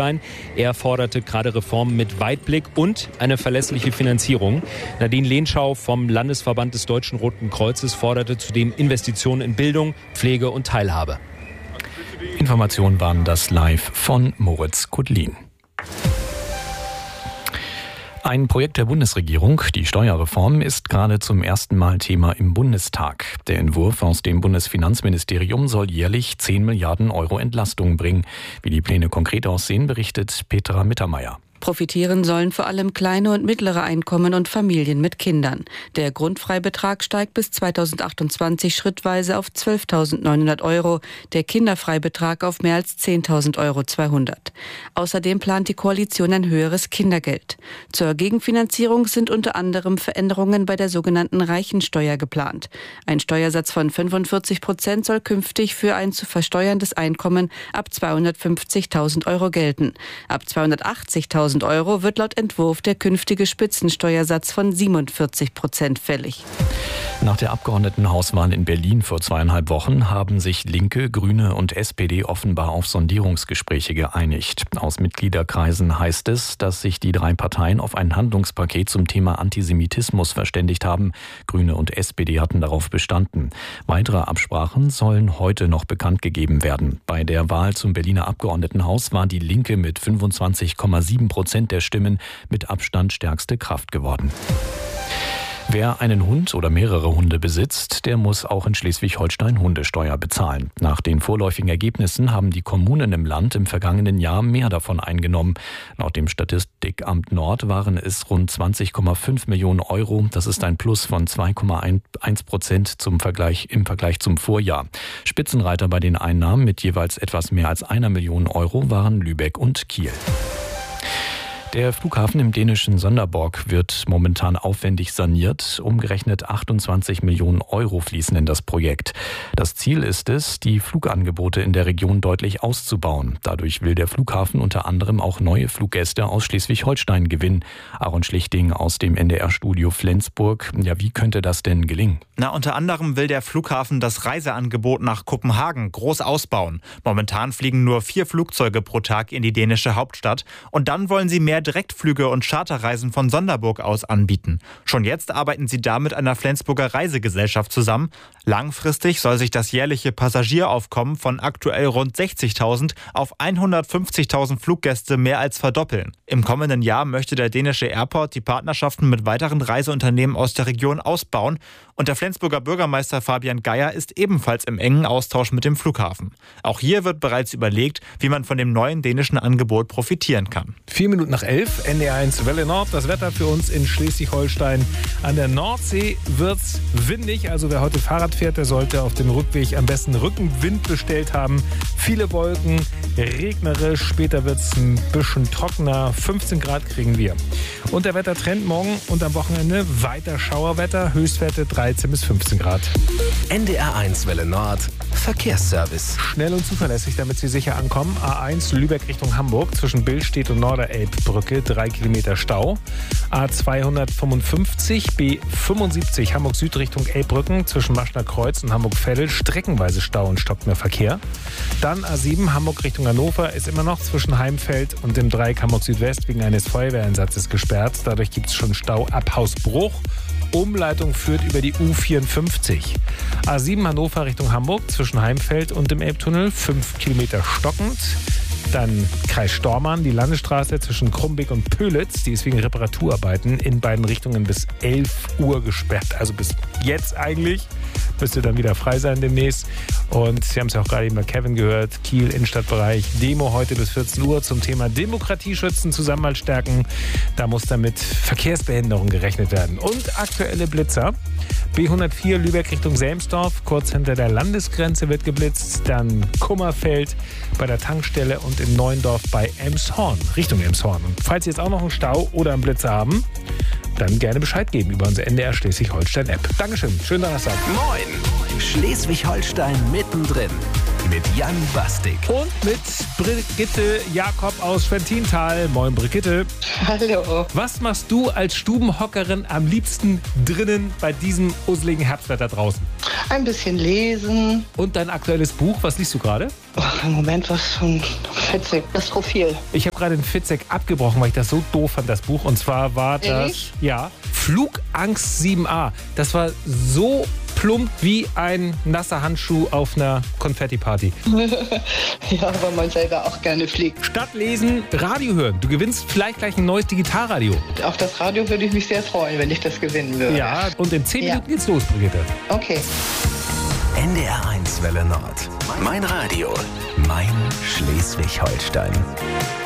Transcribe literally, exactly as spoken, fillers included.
Schleswig-Holstein. Er forderte gerade Reformen mit Weitblick und eine verlässliche Finanzierung. Nadine Lehnschau vom Landesverband des Deutschen Roten Kreuzes forderte zudem Investitionen in Bildung, Pflege und Teilhabe. Informationen waren das live von Moritz Kudlin. Ein Projekt der Bundesregierung, die Steuerreform, ist gerade zum ersten Mal Thema im Bundestag. Der Entwurf aus dem Bundesfinanzministerium soll jährlich zehn Milliarden Euro Entlastung bringen. Wie die Pläne konkret aussehen, berichtet Petra Mittermeier. Profitieren sollen vor allem kleine und mittlere Einkommen und Familien mit Kindern. Der Grundfreibetrag steigt bis zweitausendachtundzwanzig schrittweise auf zwölftausendneunhundert Euro, der Kinderfreibetrag auf mehr als zehntausend Euro zweihundert. Außerdem plant die Koalition ein höheres Kindergeld. Zur Gegenfinanzierung sind unter anderem Veränderungen bei der sogenannten Reichensteuer geplant. Ein Steuersatz von fünfundvierzig Prozent soll künftig für ein zu versteuerndes Einkommen ab zweihundertfünfzigtausend Euro gelten. Ab zweihundertachtzigtausend Euro wird laut Entwurf der künftige Spitzensteuersatz von siebenundvierzig Prozent fällig. Nach der Abgeordnetenhauswahl in Berlin vor zweieinhalb Wochen haben sich Linke, Grüne und S P D offenbar auf Sondierungsgespräche geeinigt. Aus Mitgliederkreisen heißt es, dass sich die drei Parteien auf ein Handlungspaket zum Thema Antisemitismus verständigt haben. Grüne und S P D hatten darauf bestanden. Weitere Absprachen sollen heute noch bekannt gegeben werden. Bei der Wahl zum Berliner Abgeordnetenhaus war die Linke mit fünfundzwanzig Komma sieben Prozent der Stimmen mit Abstand stärkste Kraft geworden. Wer einen Hund oder mehrere Hunde besitzt, der muss auch in Schleswig-Holstein Hundesteuer bezahlen. Nach den vorläufigen Ergebnissen haben die Kommunen im Land im vergangenen Jahr mehr davon eingenommen. Laut dem Statistikamt Nord waren es rund zwanzig Komma fünf Millionen Euro. Das ist ein Plus von zwei Komma eins Prozent zum Vergleich, im Vergleich zum Vorjahr. Spitzenreiter bei den Einnahmen mit jeweils etwas mehr als einer Million Euro waren Lübeck und Kiel. Der Flughafen im dänischen Sonderborg wird momentan aufwendig saniert. Umgerechnet achtundzwanzig Millionen Euro fließen in das Projekt. Das Ziel ist es, die Flugangebote in der Region deutlich auszubauen. Dadurch will der Flughafen unter anderem auch neue Fluggäste aus Schleswig-Holstein gewinnen. Aaron Schlichting aus dem N D R-Studio Flensburg. Ja, wie könnte das denn gelingen? Na, unter anderem will der Flughafen das Reiseangebot nach Kopenhagen groß ausbauen. Momentan fliegen nur vier Flugzeuge pro Tag in die dänische Hauptstadt. Und dann wollen sie mehr Direktflüge und Charterreisen von Sonderburg aus anbieten. Schon jetzt arbeiten sie da mit einer Flensburger Reisegesellschaft zusammen. Langfristig soll sich das jährliche Passagieraufkommen von aktuell rund sechzigtausend auf hundertfünfzigtausend Fluggäste mehr als verdoppeln. Im kommenden Jahr möchte der dänische Airport die Partnerschaften mit weiteren Reiseunternehmen aus der Region ausbauen. Und der Flensburger Bürgermeister Fabian Geier ist ebenfalls im engen Austausch mit dem Flughafen. Auch hier wird bereits überlegt, wie man von dem neuen dänischen Angebot profitieren kann. Vier Minuten nach elf, N D R eins Welle Nord. Das Wetter für uns in Schleswig-Holstein. An der Nordsee wird's windig. Also wer heute Fahrrad fährt, der sollte auf dem Rückweg am besten Rückenwind bestellt haben. Viele Wolken, regnerisch. Später wird's ein bisschen trockener. fünfzehn Grad kriegen wir. Und der Wettertrend morgen und am Wochenende weiter Schauerwetter. Höchstwerte dreizehn bis fünfzehn Grad. N D R eins Welle Nord. Verkehrsservice. Schnell und zuverlässig, damit Sie sicher ankommen. A eins Lübeck Richtung Hamburg zwischen Billstedt und Norderelbbrücke, drei Kilometer Stau. A zweihundertfünfundfünfzig B fünfundsiebzig Hamburg Süd Richtung Elbbrücken zwischen Maschner Kreuz und Hamburg-Veddel, streckenweise Stau und stockender Verkehr. Dann A sieben Hamburg Richtung Hannover ist immer noch zwischen Heimfeld und dem Dreieck Hamburg Südwest wegen eines Feuerwehreinsatzes gesperrt. Dadurch gibt es schon Stau ab Hausbruch. Umleitung führt über die U vierundfünfzig. A sieben Hannover Richtung Hamburg zwischen Heimfeld und dem Elbtunnel, fünf Kilometer stockend. Dann Kreis Stormarn, die Landesstraße zwischen Krumbeck und Pölitz, die ist wegen Reparaturarbeiten in beiden Richtungen bis elf Uhr gesperrt. Also bis jetzt eigentlich. Müsste dann wieder frei sein demnächst. Und Sie haben es ja auch gerade eben bei Kevin gehört, Kiel, Innenstadtbereich, Demo heute bis vierzehn Uhr zum Thema Demokratie schützen, Zusammenhalt stärken. Da muss dann mit Verkehrsbehinderung gerechnet werden. Und aktuelle Blitzer. B hundertvier Lübeck Richtung Selmsdorf, kurz hinter der Landesgrenze wird geblitzt. Dann Kummerfeld bei der Tankstelle und in Neuendorf bei Elmshorn, Richtung Elmshorn. Und falls Sie jetzt auch noch einen Stau oder einen Blitzer haben, dann gerne Bescheid geben über unsere N D R Schleswig-Holstein-App. Dankeschön, schönen Donnerstag. Moin! Schleswig-Holstein mittendrin. mit Jan Bastik. Und mit Brigitte Jakob aus Schwentintal. Moin Brigitte. Hallo. Was machst du als Stubenhockerin am liebsten drinnen bei diesem useligen Herbstwetter draußen? Ein bisschen lesen. Und dein aktuelles Buch, was liest du gerade? Oh, im Moment was von Fitzek, das Profil. Ich habe gerade den Fitzek abgebrochen, weil ich das so doof fand, das Buch. Und zwar war das, Ehrlich? ja, Flugangst sieben a. Das war so plump wie ein nasser Handschuh auf einer Konfetti-Party. Ja, weil man selber auch gerne fliegt. Statt lesen, Radio hören. Du gewinnst vielleicht gleich ein neues Digitalradio. Auf das Radio würde ich mich sehr freuen, wenn ich das gewinnen würde. Ja, und in zehn Ja. Minuten geht's los, Brigitte. Okay. N D R eins Welle Nord. Mein Radio. Mein Schleswig-Holstein.